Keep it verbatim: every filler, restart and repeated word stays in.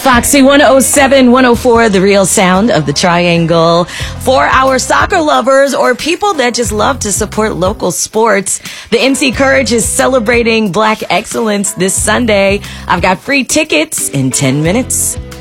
Foxy one oh seven, one oh four, the real sound of the Triangle. For our soccer lovers or people that just love to support local sports, the N C Courage is celebrating Black excellence this Sunday. I've got free tickets in ten minutes.